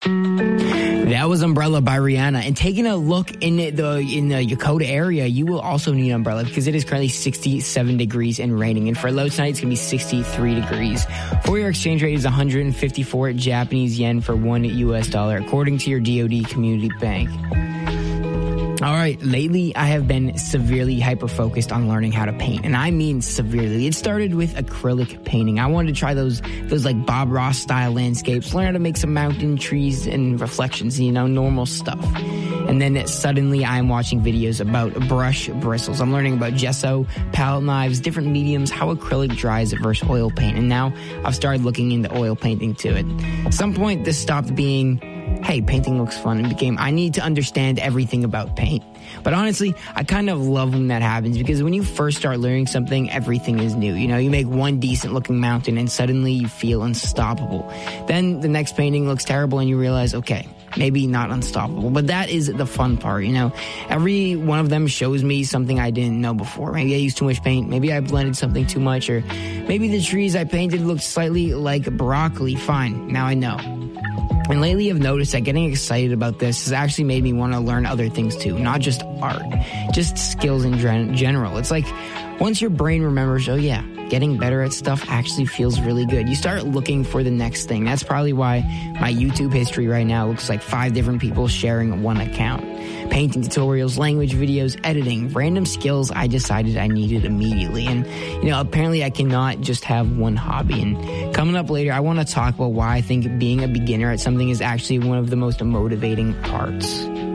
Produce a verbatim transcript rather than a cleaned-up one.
That was Umbrella by Rihanna. And taking a look in the in the Yokota area, you will also need an umbrella because it is currently sixty-seven degrees and raining. And for a low tonight, it's going to be sixty-three degrees. For your exchange rate is one hundred fifty-four Japanese yen for one U S dollar, according to your D O D Community Bank. All right, lately I have been severely hyper-focused on learning how to paint, and I mean severely. It started with acrylic painting. I wanted to try those those like Bob Ross style landscapes, learn how to make some mountain trees and reflections, you know, normal stuff. And then suddenly I'm watching videos about brush bristles. I'm learning about gesso, palette knives, different mediums, how acrylic dries versus oil paint. And now I've started looking into oil painting too. At some point, this stopped being, hey, painting looks fun, and became, I need to understand everything about paint. But honestly, I kind of love when that happens, because when you first start learning something, everything is new. You know, you make one decent looking mountain and suddenly you feel unstoppable. Then the next painting looks terrible and you realize, okay, maybe not unstoppable. But that is the fun part, you know. Every one of them shows me something I didn't know before. Maybe I used too much paint. Maybe I blended something too much. Or maybe the trees I painted looked slightly like broccoli. Fine, now I know. And lately I've noticed that getting excited about this has actually made me want to learn other things too, not just art, just skills in gen- general. It's like once your brain remembers, oh yeah, getting better at stuff actually feels really good, you start looking for the next thing. That's probably why my YouTube history right now looks like five different people sharing one account. Painting tutorials, language videos, editing, random skills I decided I needed immediately. And, you know, apparently I cannot just have one hobby. And coming up later, I want to talk about why I think being a beginner at something is actually one of the most motivating parts.